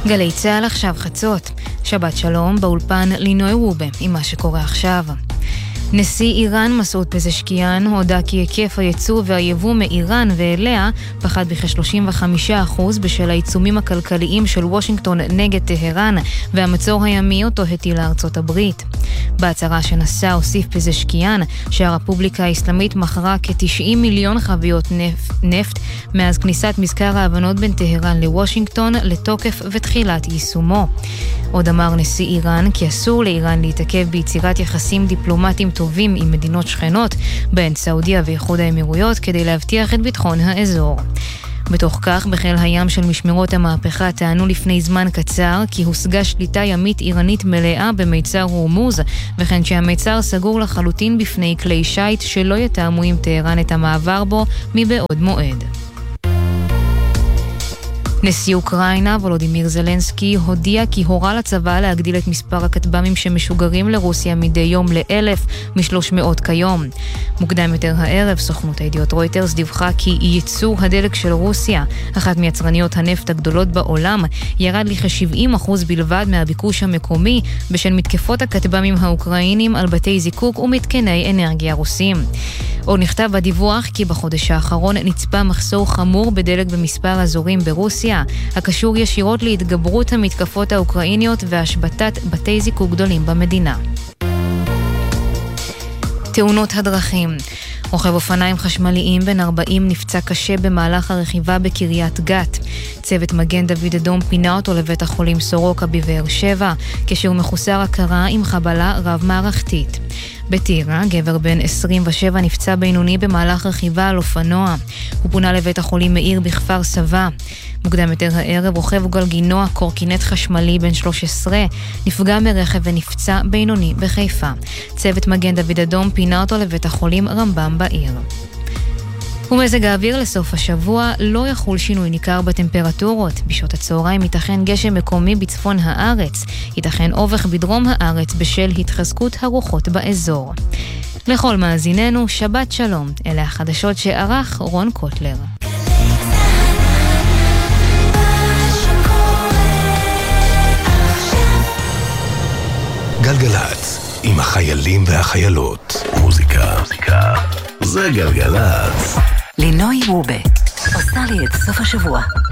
גלי צהל עכשיו חצות. שבת שלום, באולפן לינוי וובה עם מה שקורה עכשיו. נשיא איראן מסעוד פזשקיאן הודע כי היקף הייצוא והיבוא מאיראן ואליה פחת בכ-35% בשל העיצומים הכלכליים של וושינגטון נגד טהרן והמצור הימי אותו הטילה ארצות הברית. בהצהרה שנשא הוסיף פזשקיאן שהרפובליקה האסלאמית מכרה כ-90 מיליון חביות נפט מאז כניסת מזכר ההבנות בין טהרן לוושינגטון לתוקף ותחילת יישומו. עוד אמר נשיא איראן כי אסור לאיראן להתעכב ביצירת יחסים דיפלומטיים טובים עם מדינות שכנות, בהן סעודיה ואיחוד האמירויות, כדי להבטיח את ביטחון האזור. בתוך כך, בחיל הים של משמרות המהפכה טענו לפני זמן קצר כי הושגה שליטה ימית איראנית מלאה במיצר הורמוז, וכן שהמיצר סגור לחלוטין בפני כלי שייט שלא יתאמו עם טהרן את המעבר בו מבעוד מועד. נשיא אוקראינה, וולודימיר זלנסקי, הודיע כי הורה לצבא להגדיל את מספר הכטב"מים שמשוגרים לרוסיה מדי יום ל1,000 מ-300 כיום. מוקדם יותר הערב, סוכנות הידיעות רויטרס דיווחה כי ייצור הדלק של רוסיה, אחת מיצרניות הנפט הגדולות בעולם, ירד לכ-70% בלבד מהביקוש המקומי, בשל מתקפות הכטב"מים האוקראינים על בתי זיקוק ומתקני אנרגיה רוסים. עוד נכתב בדיווח כי בחודש האחרון נצפה מחסור חמור בדלק במספר אזורים ברוסיה, הקשור ישירות להתגברות המתקפות האוקראיניות והשבתת בתי זיקוק גדולים במדינה. תאונות הדרכים. רוכב אופניים חשמליים בן 40 נפצע קשה במהלך הרכיבה בקריית גת. צוות מגן דוד אדום פינה אותו לבית החולים סורוקה בבאר שבע, כשהוא מחוסר הכרה עם חבלה רב-מערכתית. בטירה, גבר בן 27 נפצע בינוני במהלך רכיבה על אופנוע. הוא פונה לבית החולים מאיר בכפר סבא. מוקדם יותר הערב, רוכב גלגינוע קורקינט חשמלי בן 13 נפגע מרכב ונפצע בינוני בחיפה. צוות מגן דוד אדום פינה אותו לבית החולים רמב"ם בעיר. ומזג האוויר לסוף השבוע לא יחול שינוי ניכר בטמפרטורות. בשעות הצהריים ייתכן גשם מקומי בצפון הארץ, ייתכן אובך בדרום הארץ בשל התחזקות הרוחות באזור. לכל מאזיננו, שבת שלום. אלה החדשות שערך רון קוטלר. גלגלץ, עם החיילים והחיילות. מוזיקה. זה גלגלץ. לינוי וובה עושה לי את סוף השבוע.